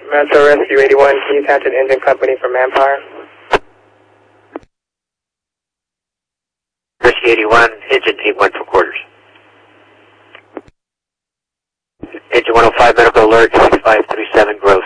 Metro Rescue 81, can you catch an engine company for Manpower? Rescue 81, engine team 1 for quarters. Engine 105, medical alert, 6537 Grove.